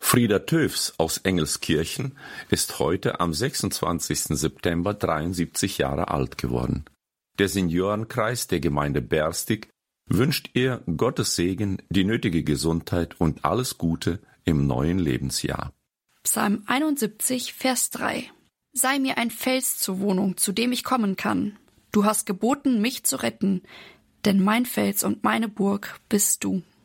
Frieda Töfs aus Engelskirchen ist heute am 26. September 73 Jahre alt geworden. Der Seniorenkreis der Gemeinde Berstig wünscht ihr Gottes Segen, die nötige Gesundheit und alles Gute im neuen Lebensjahr. Psalm 71, Vers 3. Sei mir ein Fels zur Wohnung, zu dem ich kommen kann. Du hast geboten, mich zu retten, denn mein Fels und meine Burg bist du.